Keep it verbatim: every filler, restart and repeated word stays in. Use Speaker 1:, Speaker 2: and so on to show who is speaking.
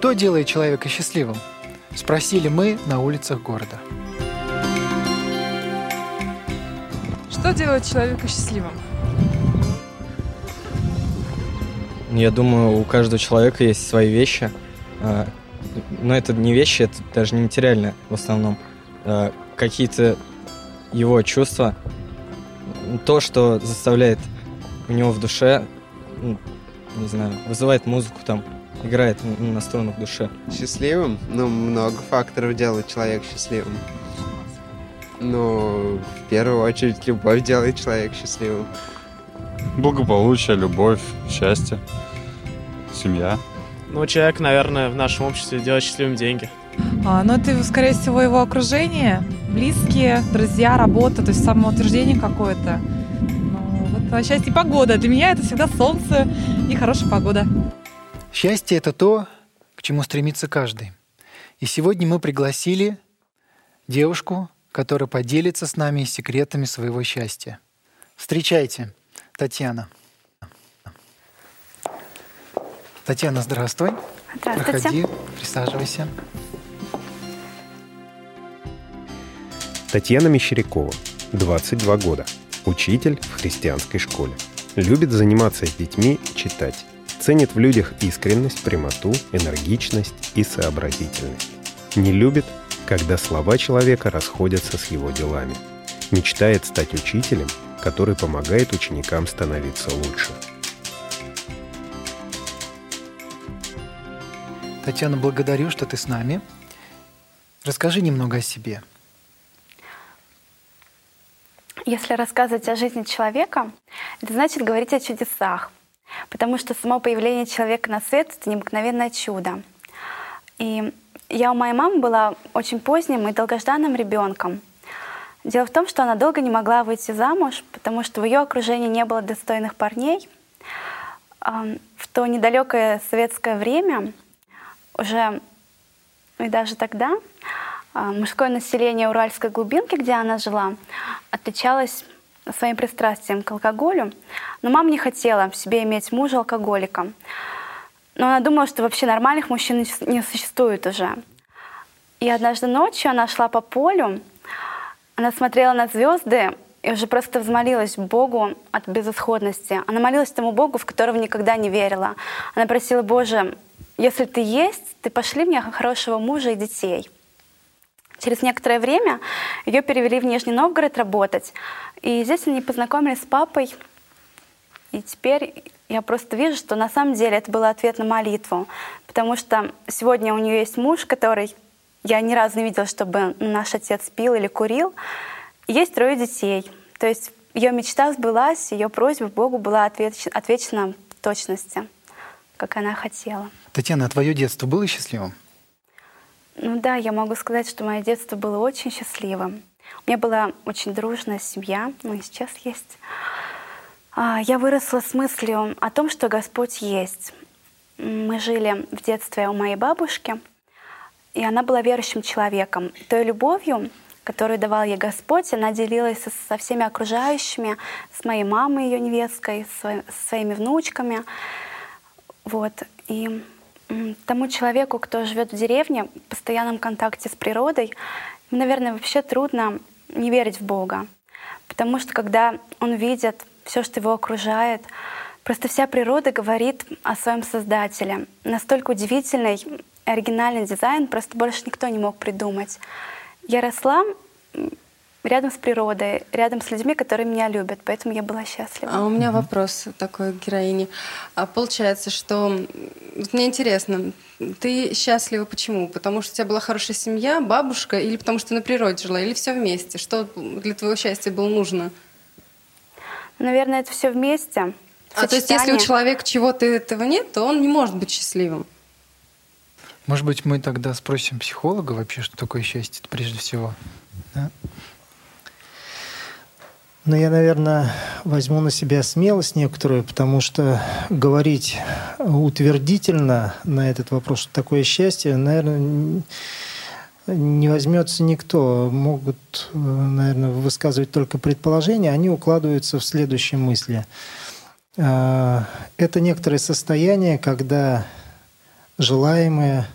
Speaker 1: Что делает человека счастливым? Спросили мы на улицах города.
Speaker 2: Что делает человека счастливым?
Speaker 3: Я думаю, у каждого человека есть свои вещи. Но это не вещи, это даже не материальные в основном. Какие-то его чувства. То, что заставляет у него в душе, не знаю, вызывает музыку там, играет на струнах в душе.
Speaker 4: Счастливым? Ну, много факторов делает человека счастливым. Ну, в первую очередь, любовь делает человека счастливым.
Speaker 5: Благополучие, любовь, счастье, семья.
Speaker 6: Ну, человек, наверное, в нашем обществе делает счастливым деньги.
Speaker 2: А, ну, это, скорее всего, его окружение, близкие, друзья, работа, то есть самоутверждение какое-то. Ну, вот а счастье и погода. Для меня это всегда солнце и хорошая погода.
Speaker 1: Счастье – это то, к чему стремится каждый. И сегодня мы пригласили девушку, которая поделится с нами секретами своего счастья. Встречайте, Татьяна. Татьяна, здравствуй.
Speaker 7: Здравствуйте.
Speaker 1: Проходи, присаживайся.
Speaker 8: Татьяна Мещерякова, двадцать два года, учитель в христианской школе. Любит заниматься с детьми, читать. Ценит в людях искренность, прямоту, энергичность и сообразительность. Не любит, когда слова человека расходятся с его делами. Мечтает стать учителем, который помогает ученикам становиться лучше.
Speaker 1: Татьяна, благодарю, что ты с нами. Расскажи немного о себе.
Speaker 7: Если рассказывать о жизни человека, это значит говорить о чудесах, потому что само появление человека на свет — это необыкновенное чудо. И я у моей мамы была очень поздним и долгожданным ребенком. Дело в том, что она долго не могла выйти замуж, потому что в ее окружении не было достойных парней. В то недалекое советское время уже, и даже тогда, мужское население уральской глубинки, где она жила, отличалось своим пристрастием к алкоголю. Но мама не хотела в себе иметь мужа алкоголика. Но она думала, что вообще нормальных мужчин не существует уже. И однажды ночью она шла по полю, она смотрела на звезды и уже просто взмолилась Богу от безысходности. Она молилась тому Богу, в которого никогда не верила. Она просила: «Боже, если ты есть, ты пошли мне хорошего мужа и детей». Через некоторое время ее перевели в Нижний Новгород работать. И здесь они познакомились с папой. И теперь я просто вижу, что на самом деле это был ответ на молитву. Потому что сегодня у нее есть муж, который... Я ни разу не видела, чтобы наш отец пил или курил. И есть трое детей. То есть ее мечта сбылась, ее просьба Богу была отвеч... отвечена в точности, как она хотела.
Speaker 1: Татьяна, а твое детство было счастливым?
Speaker 7: Ну да, я могу сказать, что мое детство было очень счастливым. У меня была очень дружная семья, ну и сейчас есть. Я выросла с мыслью о том, что Господь есть. Мы жили в детстве у моей бабушки, и она была верующим человеком. Той любовью, которую давал ей Господь, она делилась со всеми окружающими, с моей мамой, ее невесткой, со своими внучками. Вот. И тому человеку, кто живет в деревне, в постоянном контакте с природой, наверное, вообще трудно не верить в Бога. Потому что когда он видит все, что его окружает, просто вся природа говорит о своем Создателе. Настолько удивительный и оригинальный дизайн просто больше никто не мог придумать. Я росла рядом с природой, рядом с людьми, которые меня любят, поэтому я была счастлива.
Speaker 9: А у меня вопрос такой к героине. А получается, что... Вот мне интересно, ты счастлива почему? Потому что у тебя была хорошая семья, бабушка, или потому что ты на природе жила, или все вместе? Что для твоего счастья было нужно?
Speaker 7: Наверное, это все вместе.
Speaker 9: А то есть если у человека чего-то этого нет, то он не может быть счастливым?
Speaker 1: Может быть, мы тогда спросим психолога вообще, что такое счастье прежде всего? Да?
Speaker 10: Ну, я, наверное, возьму на себя смелость некоторую, потому что говорить утвердительно на этот вопрос, что такое счастье, наверное, не возьмется никто. Могут, наверное, высказывать только предположения, они укладываются в следующие мысли. Это некоторое состояние, когда желаемое